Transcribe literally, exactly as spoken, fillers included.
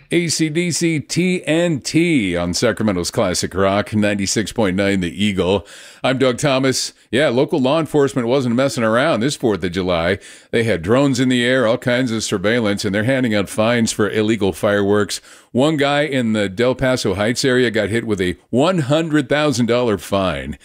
A C D C T N T on Sacramento's Classic Rock, ninety-six point nine The Eagle. I'm Doug Thomas. Yeah, local law enforcement wasn't messing around this fourth of July. They had drones in the air, all kinds of surveillance, and they're handing out fines for illegal fireworks. One guy in the Del Paso Heights area got hit with a one hundred thousand dollars fine.